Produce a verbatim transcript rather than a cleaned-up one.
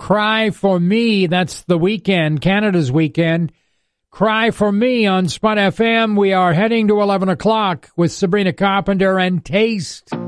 Cry for Me. That's the weekend, Canada's weekend. Cry for Me on Spot F M. We are heading to eleven o'clock with Sabrina Carpenter and Taste.